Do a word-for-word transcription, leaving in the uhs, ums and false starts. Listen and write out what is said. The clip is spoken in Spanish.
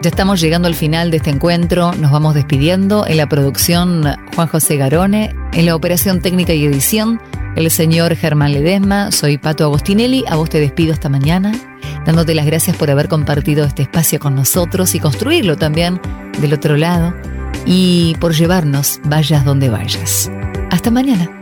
Ya estamos llegando al final de este encuentro, nos vamos despidiendo. En la producción, Juan José Garone. En la operación técnica y edición, el señor Germán Ledesma. Soy Pato Agostinelli, a vos te despido esta mañana, dándote las gracias por haber compartido este espacio con nosotros y construirlo también del otro lado, y por llevarnos vayas donde vayas. Hasta mañana.